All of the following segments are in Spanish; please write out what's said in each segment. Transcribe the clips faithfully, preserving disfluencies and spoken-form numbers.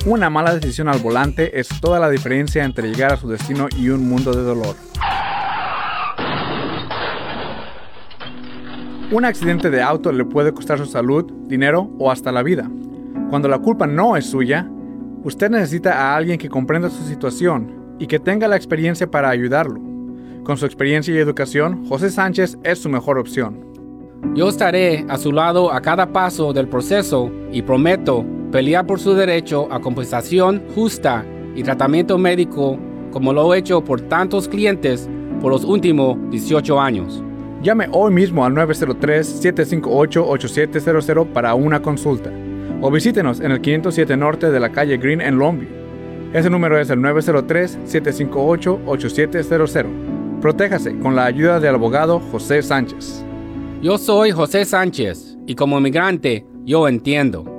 Una mala decisión al volante es toda la diferencia entre llegar a su destino y un mundo de dolor. Un accidente de auto le puede costar su salud, dinero o hasta la vida. Cuando la culpa no es suya, usted necesita a alguien que comprenda su situación y que tenga la experiencia para ayudarlo. Con su experiencia y educación, José Sánchez es su mejor opción. Yo estaré a su lado a cada paso del proceso y prometo pelear por su derecho a compensación justa y tratamiento médico como lo he hecho por tantos clientes por los últimos dieciocho años. Llame hoy mismo al nueve cero tres, siete cinco ocho, ocho siete cero cero para una consulta o visítenos en el quinientos siete Norte de la calle Green en Longview. Ese número es el nueve cero tres, siete cinco ocho, ocho siete cero cero. Protéjase con la ayuda del abogado José Sánchez. Yo soy José Sánchez y como inmigrante yo entiendo.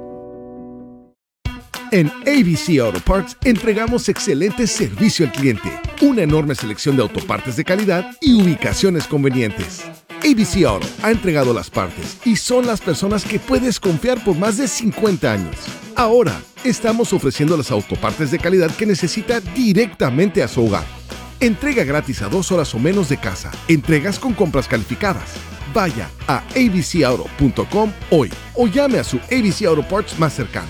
En A B C Auto Parts entregamos excelente servicio al cliente, una enorme selección de autopartes de calidad y ubicaciones convenientes. A B C Auto ha entregado las partes y son las personas que puedes confiar por más de cincuenta años. Ahora, estamos ofreciendo las autopartes de calidad que necesita directamente a su hogar. Entrega gratis a dos horas o menos de casa. Entregas con compras calificadas. Vaya a a b c auto punto com hoy o llame a su A B C Auto Parts más cercano.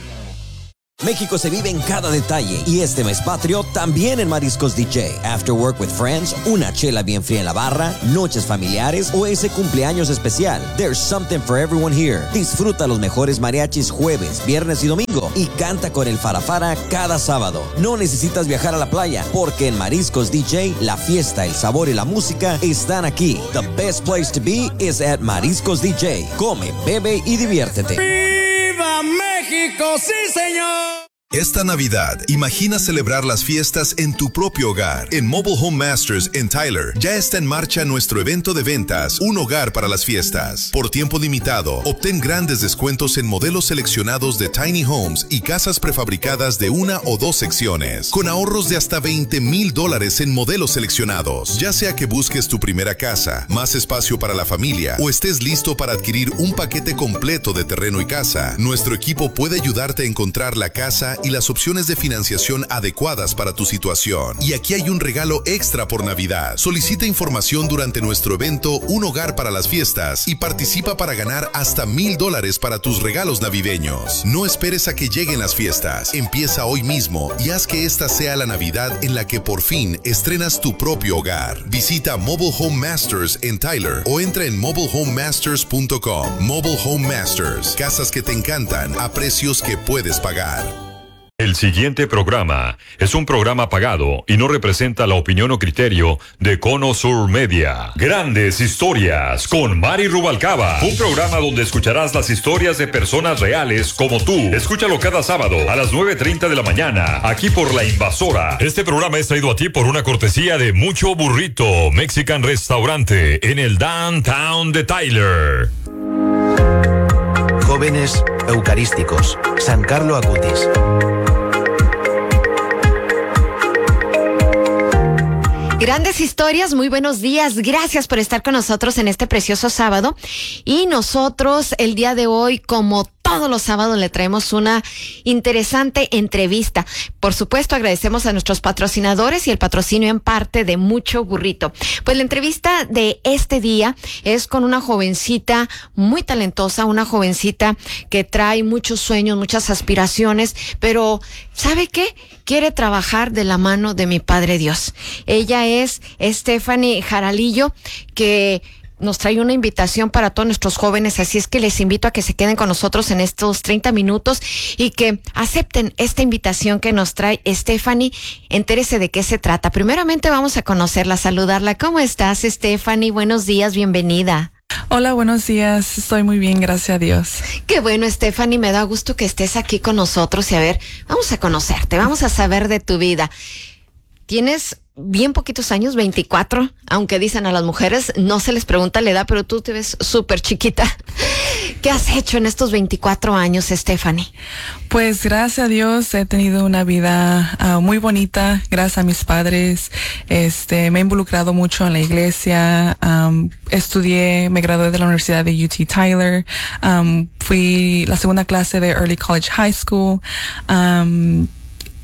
México se vive en cada detalle y este mes patrio también en Mariscos D J. After work with friends, una chela bien fría en la barra, noches familiares o ese cumpleaños especial. There's something for everyone here. Disfruta los mejores mariachis jueves, viernes y domingo y canta con el Farafara cada sábado. No necesitas viajar a la playa porque en Mariscos D J la fiesta, el sabor y la música están aquí. The best place to be is at Mariscos D J. Come, bebe y diviértete. ¡Viva México! ¡Sí, señor! Esta Navidad, imagina celebrar las fiestas en tu propio hogar. En Mobile Home Masters en Tyler ya está en marcha nuestro evento de ventas, Un Hogar para las Fiestas. Por tiempo limitado, obtén grandes descuentos en modelos seleccionados de tiny homes y casas prefabricadas de una o dos secciones, con ahorros de hasta veinte mil dólares en modelos seleccionados. Ya sea que busques tu primera casa, más espacio para la familia o estés listo para adquirir un paquete completo de terreno y casa, nuestro equipo puede ayudarte a encontrar la casa y las opciones de financiación adecuadas para tu situación. Y aquí hay un regalo extra por Navidad. Solicita información durante nuestro evento Un Hogar para las Fiestas y participa para ganar hasta mil dólares para tus regalos navideños. No esperes a que lleguen las fiestas. Empieza hoy mismo y haz que esta sea la Navidad en la que por fin estrenas tu propio hogar. Visita Mobile Home Masters en Tyler o entra en mobile home masters punto com. Mobile Home Masters. Casas que te encantan a precios que puedes pagar. El siguiente programa es un programa pagado y no representa la opinión o criterio de Cono Sur Media. Grandes Historias con Mari Rubalcaba. Un programa donde escucharás las historias de personas reales como tú. Escúchalo cada sábado a las nueve treinta de la mañana, aquí por La Invasora. Este programa es traído a ti por una cortesía de Mucho Burrito Mexican Restaurante en el Downtown de Tyler. Jóvenes Eucarísticos, San Carlo Acutis. Grandes historias, muy buenos días. Gracias por estar con nosotros en este precioso sábado. Y nosotros el día de hoy, como todos los sábados, le traemos una interesante entrevista. Por supuesto, agradecemos a nuestros patrocinadores y el patrocinio en parte de Mucho Burrito. Pues la entrevista de este día es con una jovencita muy talentosa, una jovencita que trae muchos sueños, muchas aspiraciones, pero ¿sabe qué? Quiere trabajar de la mano de mi Padre Dios. Ella es Stephanie Jaralillo, que nos trae una invitación para todos nuestros jóvenes, así es que les invito a que se queden con nosotros en estos treinta minutos y que acepten esta invitación que nos trae Stephanie. Entérese de qué se trata. Primeramente vamos a conocerla, saludarla. ¿Cómo estás, Stephanie? Buenos días, bienvenida. Hola, buenos días. Estoy muy bien, gracias a Dios. Qué bueno, Stephanie, me da gusto que estés aquí con nosotros y a ver, vamos a conocerte, vamos a saber de tu vida. Tienes bien poquitos años, veinticuatro, aunque dicen a las mujeres, no se les pregunta la edad, pero tú te ves súper chiquita. ¿Qué has hecho en estos veinticuatro años, Stephanie? Pues gracias a Dios he tenido una vida uh, muy bonita, gracias a mis padres. Este, me he involucrado mucho en la iglesia, um, estudié, me gradué de la Universidad de U T Tyler, um, fui la segunda clase de Early College High School, um,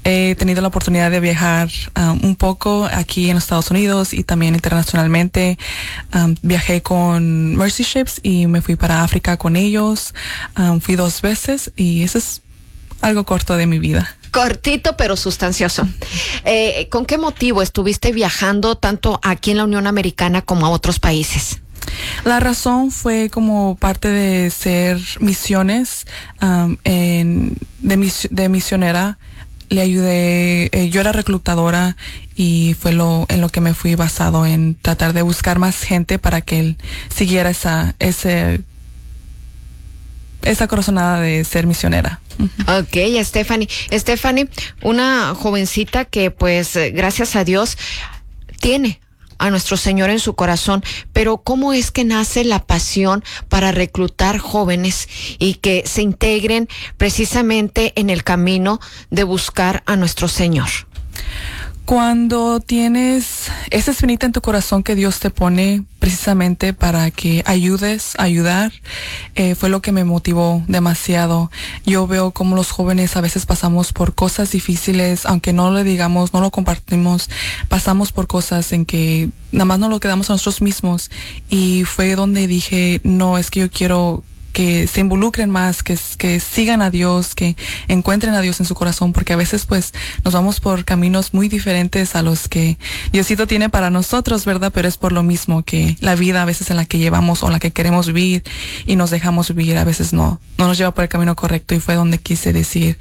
he tenido la oportunidad de viajar um, un poco aquí en los Estados Unidos y también internacionalmente. Um, viajé con Mercy Ships y me fui para África con ellos. Um, fui dos veces y eso es algo corto de mi vida. Cortito pero sustancioso. Eh, ¿Con qué motivo estuviste viajando tanto aquí en la Unión Americana como a otros países? La razón fue como parte de ser misiones, um, en, de, mis, de misionera. Le ayudé, eh, yo era reclutadora y fue lo en lo que me fui basado en tratar de buscar más gente para que él siguiera esa, ese, esa corazonada de ser misionera. Uh-huh. Ok, Stephanie. Stephanie, una jovencita que pues gracias a Dios tiene a nuestro Señor en su corazón, pero ¿cómo es que nace la pasión para reclutar jóvenes y que se integren precisamente en el camino de buscar a nuestro Señor? Cuando tienes esa espinita en tu corazón que Dios te pone precisamente para que ayudes, ayudar, eh, fue lo que me motivó demasiado. Yo veo cómo los jóvenes a veces pasamos por cosas difíciles, aunque no lo digamos, no lo compartimos, pasamos por cosas en que nada más no lo quedamos a nosotros mismos. Y fue donde dije, no, es que yo quiero que se involucren más, que, que sigan a Dios, que encuentren a Dios en su corazón, porque a veces pues nos vamos por caminos muy diferentes a los que Diosito tiene para nosotros, ¿verdad? Pero es por lo mismo que la vida a veces en la que llevamos o en la que queremos vivir y nos dejamos vivir, a veces no, no nos lleva por el camino correcto, y fue donde quise decir,